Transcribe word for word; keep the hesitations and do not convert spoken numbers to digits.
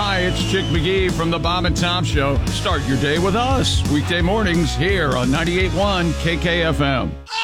Hi, it's Chick McGee from the Bob and Tom Show. Start your day with us. Weekday mornings here on ninety-eight point one K K F M.